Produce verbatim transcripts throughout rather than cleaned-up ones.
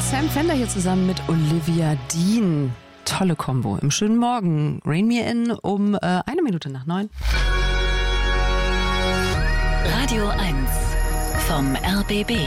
Sam Fender hier zusammen mit Olivia Dean. Tolle Kombo. Im schönen Morgen. Rain Me In um äh, eine Minute nach neun. Radio eins vom R B B.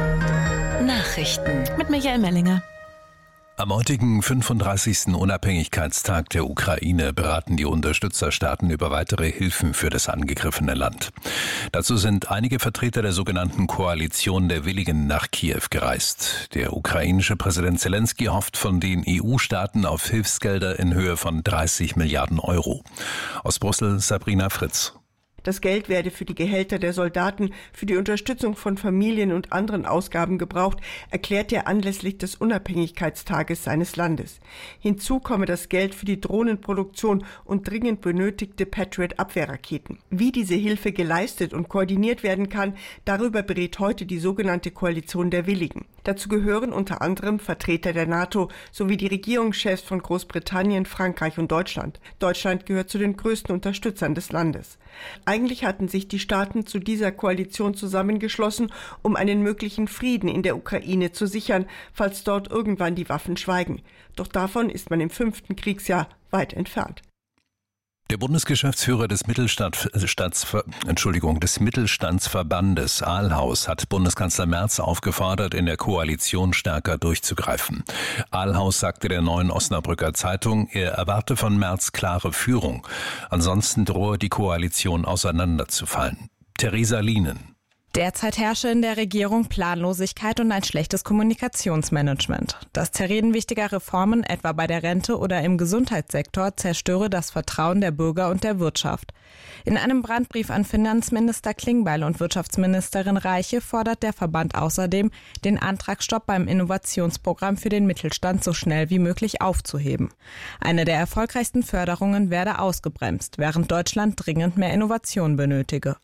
Nachrichten mit Michael Mellinger. Am heutigen fünfunddreißigsten Unabhängigkeitstag der Ukraine beraten die Unterstützerstaaten über weitere Hilfen für das angegriffene Land. Dazu sind einige Vertreter der sogenannten Koalition der Willigen nach Kiew gereist. Der ukrainische Präsident Zelensky hofft von den E U-Staaten auf Hilfsgelder in Höhe von dreißig Milliarden Euro. Aus Brüssel Sabrina Fritz. Das Geld werde für die Gehälter der Soldaten, für die Unterstützung von Familien und anderen Ausgaben gebraucht, erklärt er anlässlich des Unabhängigkeitstages seines Landes. Hinzu komme das Geld für die Drohnenproduktion und dringend benötigte Patriot-Abwehrraketen. Wie diese Hilfe geleistet und koordiniert werden kann, darüber berät heute die sogenannte Koalition der Willigen. Dazu gehören unter anderem Vertreter der NATO sowie die Regierungschefs von Großbritannien, Frankreich und Deutschland. Deutschland gehört zu den größten Unterstützern des Landes. Eigentlich hatten sich die Staaten zu dieser Koalition zusammengeschlossen, um einen möglichen Frieden in der Ukraine zu sichern, falls dort irgendwann die Waffen schweigen. Doch davon ist man im fünften Kriegsjahr weit entfernt. Der Bundesgeschäftsführer des Mittelstands, Entschuldigung, des Mittelstandsverbandes Ahlhaus hat Bundeskanzler Merz aufgefordert, in der Koalition stärker durchzugreifen. Ahlhaus sagte der Neuen Osnabrücker Zeitung, er erwarte von Merz klare Führung. Ansonsten drohe die Koalition auseinanderzufallen. Theresa Lienen. Derzeit herrsche in der Regierung Planlosigkeit und ein schlechtes Kommunikationsmanagement. Das Zerreden wichtiger Reformen, etwa bei der Rente oder im Gesundheitssektor, zerstöre das Vertrauen der Bürger und der Wirtschaft. In einem Brandbrief an Finanzminister Klingbeil und Wirtschaftsministerin Reiche fordert der Verband außerdem, den Antragsstopp beim Innovationsprogramm für den Mittelstand so schnell wie möglich aufzuheben. Eine der erfolgreichsten Förderungen werde ausgebremst, während Deutschland dringend mehr Innovation benötige.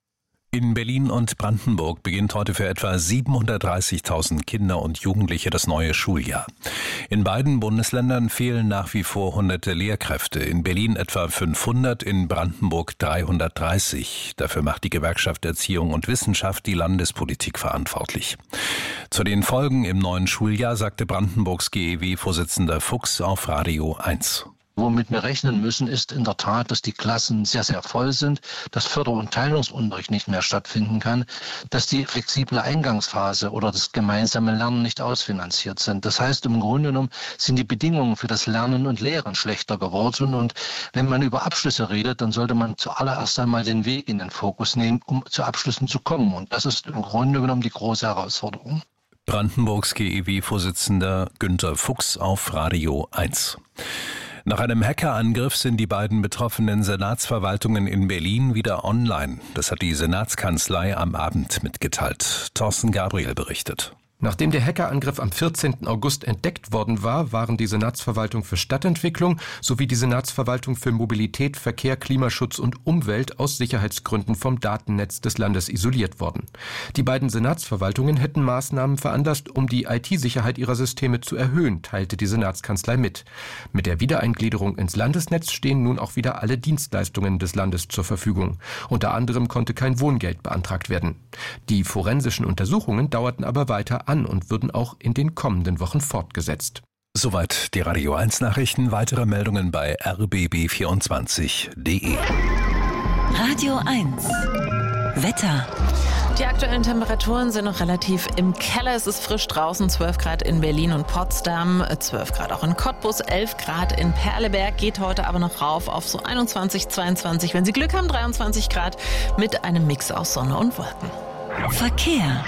In Berlin und Brandenburg beginnt heute für etwa siebenhundertdreißigtausend Kinder und Jugendliche das neue Schuljahr. In beiden Bundesländern fehlen nach wie vor hunderte Lehrkräfte. In Berlin etwa fünfhundert, in Brandenburg dreihundertdreißig. Dafür macht die Gewerkschaft Erziehung und Wissenschaft die Landespolitik verantwortlich. Zu den Folgen im neuen Schuljahr sagte Brandenburgs G E W-Vorsitzender Fuchs auf Radio eins. Womit wir rechnen müssen, ist in der Tat, dass die Klassen sehr, sehr voll sind, dass Förder- und Teilungsunterricht nicht mehr stattfinden kann, dass die flexible Eingangsphase oder das gemeinsame Lernen nicht ausfinanziert sind. Das heißt, im Grunde genommen sind die Bedingungen für das Lernen und Lehren schlechter geworden. Und wenn man über Abschlüsse redet, dann sollte man zuallererst einmal den Weg in den Fokus nehmen, um zu Abschlüssen zu kommen. Und das ist im Grunde genommen die große Herausforderung. Brandenburgs G E W-Vorsitzender Günter Fuchs auf Radio eins. Nach einem Hackerangriff sind die beiden betroffenen Senatsverwaltungen in Berlin wieder online. Das hat die Senatskanzlei am Abend mitgeteilt. Thorsten Gabriel berichtet. Nachdem der Hackerangriff am vierzehnten August entdeckt worden war, waren die Senatsverwaltung für Stadtentwicklung sowie die Senatsverwaltung für Mobilität, Verkehr, Klimaschutz und Umwelt aus Sicherheitsgründen vom Datennetz des Landes isoliert worden. Die beiden Senatsverwaltungen hätten Maßnahmen veranlasst, um die I T-Sicherheit ihrer Systeme zu erhöhen, teilte die Senatskanzlei mit. Mit der Wiedereingliederung ins Landesnetz stehen nun auch wieder alle Dienstleistungen des Landes zur Verfügung. Unter anderem konnte kein Wohngeld beantragt werden. Die forensischen Untersuchungen dauerten aber weiter an und würden auch in den kommenden Wochen fortgesetzt. Soweit die Radio eins Nachrichten. Weitere Meldungen bei r b b vierundzwanzig punkt d e. Radio eins Wetter. Die aktuellen Temperaturen sind noch relativ im Keller. Es ist frisch draußen, zwölf Grad in Berlin und Potsdam, zwölf Grad auch in Cottbus, elf Grad in Perleberg, geht heute aber noch rauf auf so einundzwanzig, zweiundzwanzig, wenn Sie Glück haben, dreiundzwanzig Grad mit einem Mix aus Sonne und Wolken. Verkehr.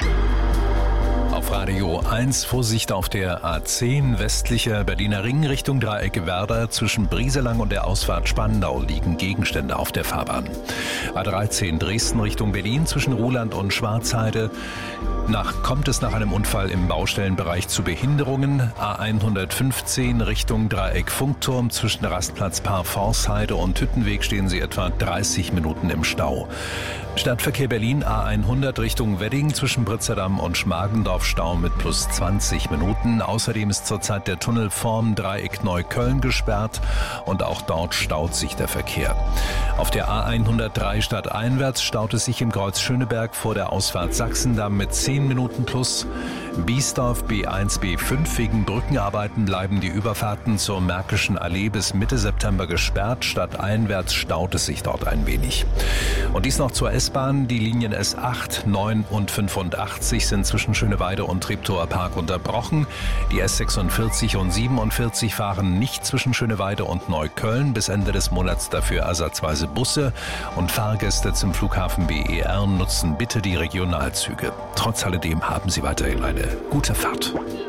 Auf Radio eins Vorsicht auf der A zehn, westlicher Berliner Ring Richtung Dreieck Werder. Zwischen Brieselang und der Ausfahrt Spandau liegen Gegenstände auf der Fahrbahn. A dreizehn Dresden Richtung Berlin zwischen Ruhland und Schwarzheide. Nach, kommt es nach einem Unfall im Baustellenbereich zu Behinderungen. A hundertfünfzehn Richtung Dreieck Funkturm. Zwischen Rastplatz Parforceheide und Hüttenweg stehen Sie etwa dreißig Minuten im Stau. Stadtverkehr Berlin A hundert Richtung Wedding zwischen Britzerdamm und Schmargendorf Stau mit plus zwanzig Minuten. Außerdem ist zurzeit der Tunnel vorm Dreieck Neukölln gesperrt und auch dort staut sich der Verkehr. Auf der A hundertdrei stadteinwärts staut es sich im Kreuz Schöneberg vor der Ausfahrt Sachsendamm mit zehn Minuten plus. Biesdorf B eins B fünf. Wegen Brückenarbeiten bleiben die Überfahrten zur Märkischen Allee bis Mitte September gesperrt. Stadteinwärts staut es sich dort ein wenig. Und dies noch zur S-Bahn. Die Linien S acht, neun und fünfundachtzig sind zwischen Schöneweide und Treptower Park unterbrochen. Die S sechsundvierzig und siebenundvierzig fahren nicht zwischen Schöneweide und Neukölln. Bis Ende des Monats dafür ersatzweise Busse. Und Fahrgäste zum Flughafen B E R nutzen bitte die Regionalzüge. Trotz alledem haben Sie weiterhin eine gute Fahrt.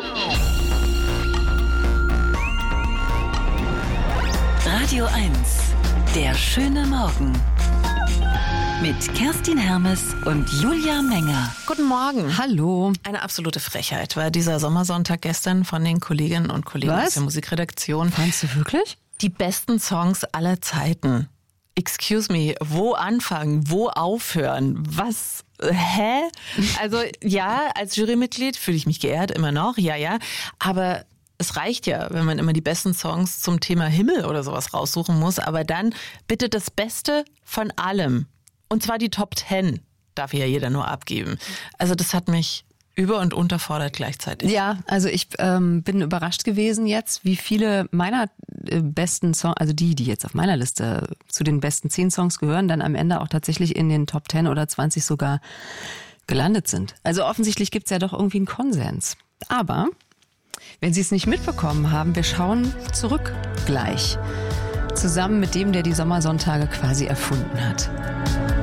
Radio eins, der schöne Morgen. Mit Kerstin Hermes und Julia Menger. Guten Morgen. Hallo. Eine absolute Frechheit war dieser Sommersonntag gestern von den Kolleginnen und Kollegen Was? aus der Musikredaktion. Fandst du wirklich? Die besten Songs aller Zeiten. Excuse me, wo anfangen, wo aufhören, was, hä? Also ja, als Jurymitglied fühle ich mich geehrt, immer noch, ja, ja, aber es reicht ja, wenn man immer die besten Songs zum Thema Himmel oder sowas raussuchen muss, aber dann bitte das Beste von allem. Und zwar die Top Ten darf ja jeder nur abgeben. Also das hat mich über- und unterfordert gleichzeitig. Ja, also ich ähm, bin überrascht gewesen jetzt, wie viele meiner äh, besten Songs, also die, die jetzt auf meiner Liste zu den besten zehn Songs gehören, dann am Ende auch tatsächlich in den Top Ten oder zwanzig sogar gelandet sind. Also offensichtlich gibt's ja doch irgendwie einen Konsens. Aber wenn Sie es nicht mitbekommen haben, wir schauen zurück gleich. Zusammen mit dem, der die Sommersonntage quasi erfunden hat.